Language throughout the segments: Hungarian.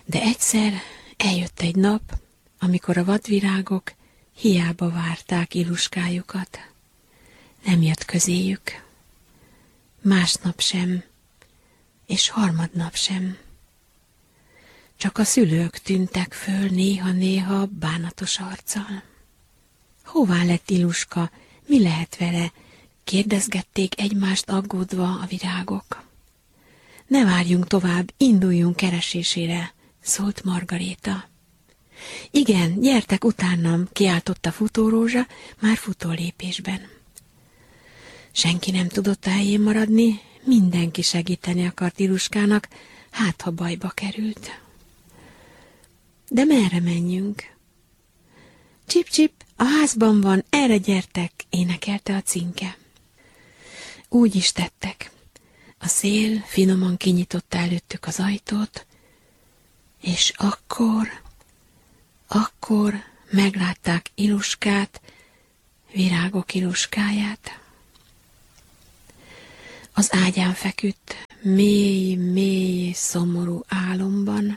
De egyszer eljött egy nap, amikor a vadvirágok hiába várták Iluskájukat. Nem jött közéjük. Másnap sem, és harmadnap sem. Csak a szülők tűntek föl néha-néha bánatos arccal. Hová lett Iluska, mi lehet vele? Kérdezgették egymást aggódva a virágok. Ne várjunk tovább, induljunk keresésére, szólt Margaréta. Igen, gyertek utánam, kiáltotta Futórózsa, már futólépésben. Senki nem tudott a helyén maradni, mindenki segíteni akart Iluskának, hát ha bajba került. De merre menjünk? Csip-csip, a házban van, erre gyertek, énekelte a cinke. Úgy is tettek. A szél finoman kinyitotta előttük az ajtót, és akkor meglátták Iluskát, virágok Iluskáját. Az ágyán feküdt, mély, szomorú álomban.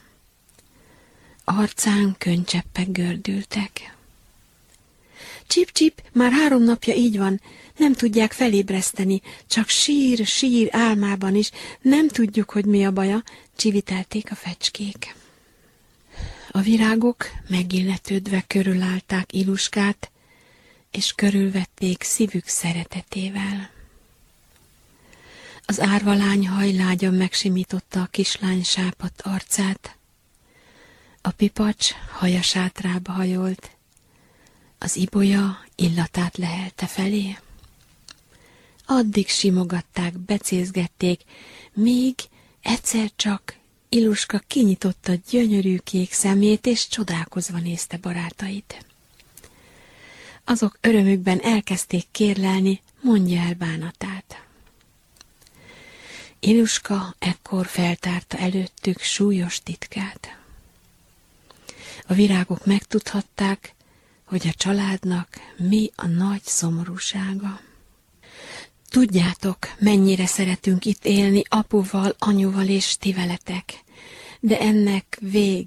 Arcán könncseppek gördültek. Csip-csip, már 3 napja így van, nem tudják felébreszteni, csak sír álmában is, nem tudjuk, hogy mi a baja, csivitelték a fecskék. A virágok megilletődve körülállták Iluskát, és körülvették szívük szeretetével. Az árvalány hajlágyan megsimította a kislány sápadt arcát, a pipacs haja sátrába hajolt, az ibolya illatát lehelte felé. Addig simogatták, becézgették, míg egyszer csak Iluska kinyitotta gyönyörű kék szemét, és csodálkozva nézte barátait. Azok örömükben elkezdték kérlelni, mondja el bánatát. Iluska ekkor feltárta előttük súlyos titkát. A virágok megtudhatták, hogy a családnak mi a nagy szomorúsága. Tudjátok, mennyire szeretünk itt élni apuval, anyuval és ti veletek, de ennek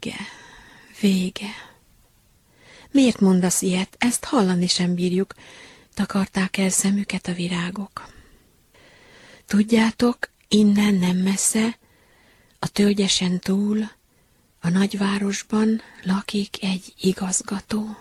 vége. Miért mondasz ilyet? Ezt hallani sem bírjuk, takarták el szemüket a virágok. Tudjátok, innen nem messze, a tölgyesen túl, a nagyvárosban lakik egy igazgató.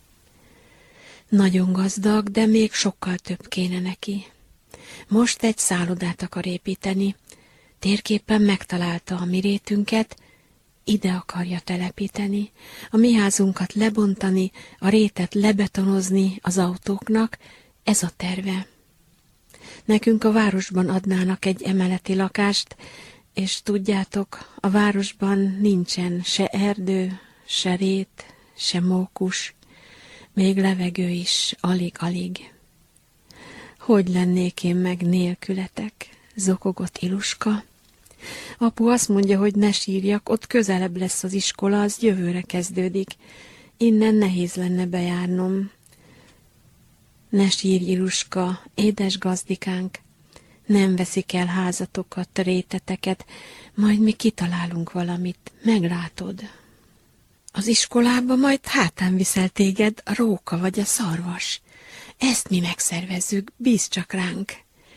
Nagyon gazdag, de még sokkal több kéne neki. Most egy szállodát akar építeni, térképen megtalálta a mi rétünket, ide akarja telepíteni, a mi házunkat lebontani, a rétet lebetonozni az autóknak, ez a terve. Nekünk a városban adnának egy emeleti lakást, és tudjátok, a városban nincsen se erdő, se rét, se mókus, még levegő is alig-alig. Hogy lennék én meg nélkületek? Zokogott Iluska. Apu azt mondja, hogy ne sírjak, ott közelebb lesz az iskola, az jövőre kezdődik. Innen nehéz lenne bejárnom. Ne sírj, Iluska, édes gazdikánk. Nem veszik el házatokat, réteteket, majd mi kitalálunk valamit, meglátod. Az iskolába majd hátán viszel téged a róka vagy a szarvas. Ezt mi megszervezzük, bízz csak ránk.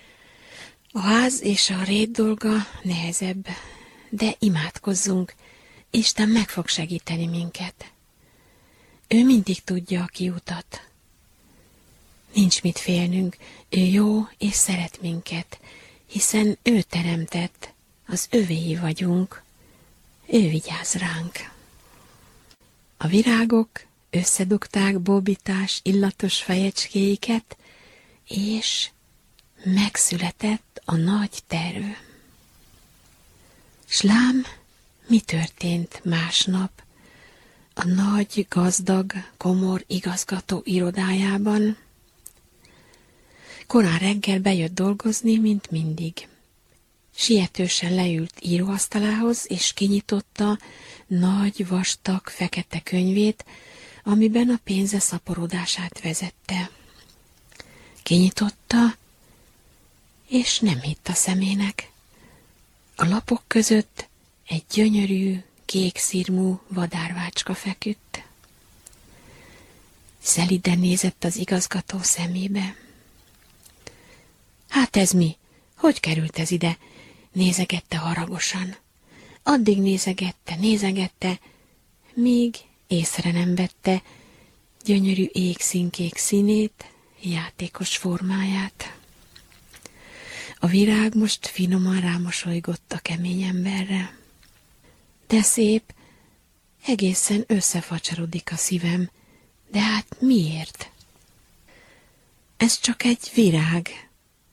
A ház és a rét dolga nehezebb, de imádkozzunk, Isten meg fog segíteni minket. Ő mindig tudja a kiutat. Nincs mit félnünk, ő jó és szeret minket, hiszen ő teremtett, az övéi vagyunk, ő vigyáz ránk. A virágok összedugták bóbitás, illatos fejecskéiket, és megszületett a nagy terv. S lám, mi történt másnap a nagy, gazdag, komor igazgató irodájában? Korán reggel bejött dolgozni, mint mindig. Sietősen leült íróasztalához, és kinyitotta nagy, vastag, fekete könyvét, amiben a pénze szaporodását vezette. Kinyitotta, és nem hitt a szemének. A lapok között egy gyönyörű, kék szirmú vadárvácska feküdt. Szelíden nézett az igazgató szemébe. Hát ez mi? Hogy került ez ide? Nézegette haragosan. Addig nézegette, míg észre nem vette gyönyörű égszínkék színét, játékos formáját. A virág most finoman rámosolygott a kemény emberre. De szép, egészen összefacsarodik a szívem, de hát miért? Ez csak egy virág.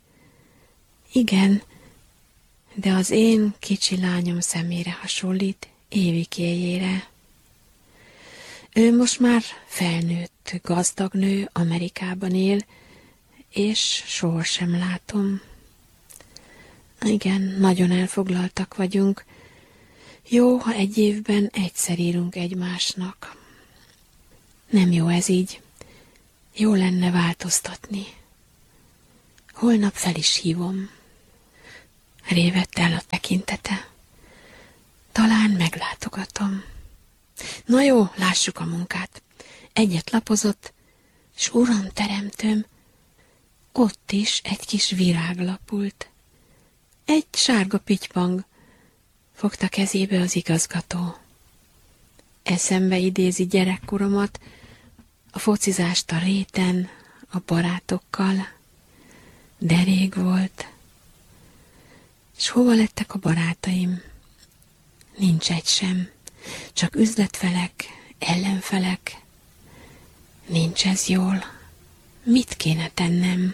Igen, de az én kicsi lányom szemére hasonlít, Évikéjére. Ő most már felnőtt, gazdag nő, Amerikában él, és sohasem látom. Igen, nagyon elfoglaltak vagyunk. Jó, ha egy évben egyszer írunk egymásnak. Nem jó ez így. Jó lenne változtatni. Holnap fel is hívom. Révett el a tekintete. Talán meglátogatom. Na jó, lássuk a munkát. Egyet lapozott, s uram teremtőm, ott is egy kis virág lapult. Egy sárga pitypang, fogta kezébe az igazgató. Eszembe idézi gyerekkoromat, a focizást a réten, a barátokkal, de rég volt. S hova lettek a barátaim? Nincs egy sem, csak üzletfelek, ellenfelek. Nincs ez jól. Mit kéne tennem?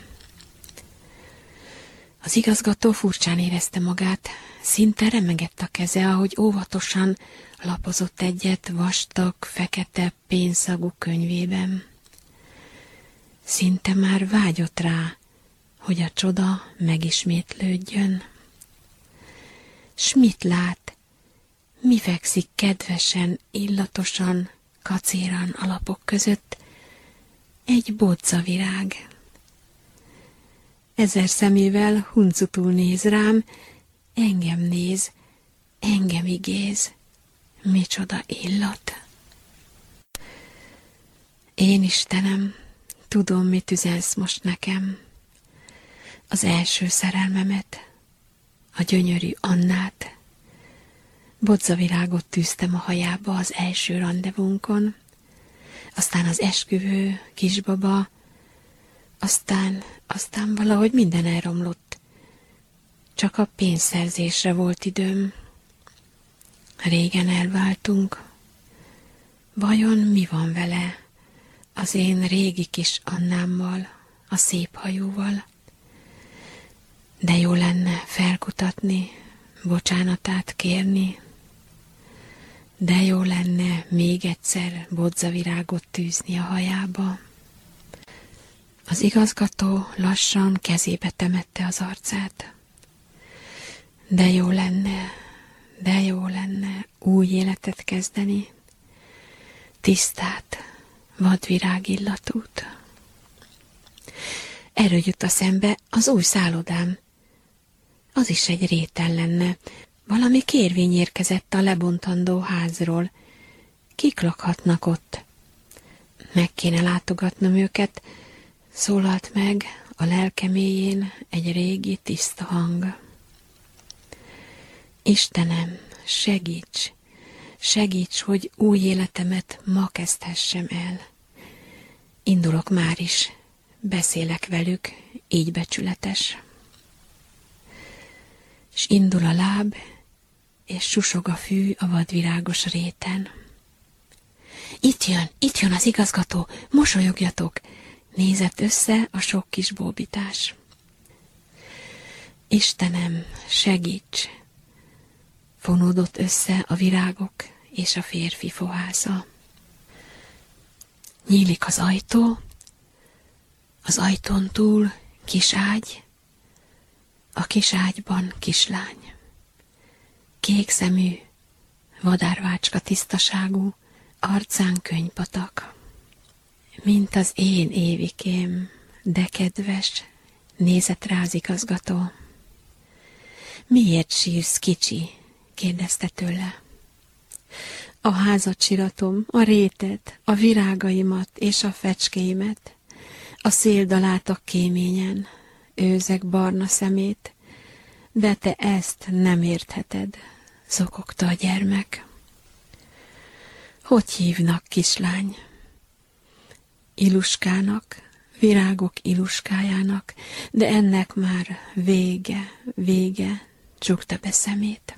Az igazgató furcsán érezte magát, szinte remegett a keze, ahogy óvatosan lapozott egyet vastag, fekete, pénzszagú könyvében. Szinte már vágyott rá, hogy a csoda megismétlődjön. S mit lát? Mi fekszik kedvesen, illatosan, kacéran a lapok között? Egy bodzavirág. 1000 szemével huncutul néz rám, engem néz, engem igéz. Micsoda illat! Én Istenem, tudom, mit üzensz most nekem. Az első szerelmemet, a gyönyörű Annát. Bodzavirágot tűztem a hajába az első randevúnkon, aztán az esküvő, kisbaba, aztán valahogy minden elromlott. Csak a pénzszerzésre volt időm. Régen elváltunk. Vajon mi van vele, az én régi kis Annámmal, a szép hajóval? De jó lenne felkutatni, bocsánatát kérni. De jó lenne még egyszer bodzavirágot tűzni a hajába. Az igazgató lassan kezébe temette az arcát. De jó lenne új életet kezdeni, tisztát, vadvirág illatút. Erről jut a szembe az új szállodám. Az is egy réten lenne. Valami kérvény érkezett a lebontandó házról. Kik lakhatnak ott? Meg kéne látogatnom őket, szólalt meg a lelke mélyén egy régi tiszta hang. Istenem, segíts, hogy új életemet ma kezdhessem el. Indulok már is, beszélek velük, így becsületes. S indul a láb, és susog a fű a vadvirágos réten. Itt jön az igazgató, mosolyogjatok, nézett össze a sok kis bóbitás. Istenem, segíts! Fonódott össze a virágok és a férfi fohásza. Nyílik az ajtó, az ajtón túl kis ágy, a kis ágyban kislány. Kék szemű, vadárvácska tisztaságú, arcán könypatak. Mint az én Évikém, de kedves, nézett rá az igazgató. Miért sírsz, kicsi? Kérdezte tőle. A házat siratom, a rétet, a virágaimat és a fecskéimet. A széldalát kéményen, őzek barna szemét, de te ezt nem értheted, zokogta a gyermek. Hogy hívnak, kislány? Iluskának, virágok iluskájának, de ennek már vége, csukta be szemét.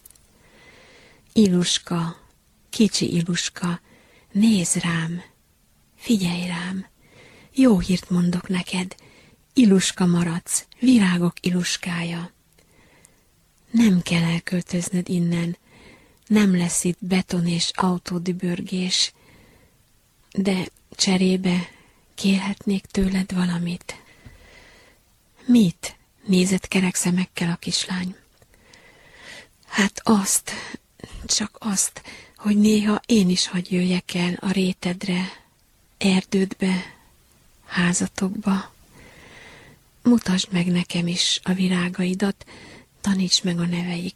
Iluska, kicsi Iluska, nézz rám, figyelj rám, jó hírt mondok neked, Iluska maradsz, virágok Iluskája. Nem kell elköltöznöd innen, nem lesz itt beton és autódübörgés, de cserébe kérhetnék tőled valamit. Mit? Nézett kerek szemekkel a kislány. Hát azt, csak azt, hogy néha én is hadd jöjjek el a rétedre, erdődbe, házatokba. Mutasd meg nekem is a virágaidat, taníts meg a neveiket.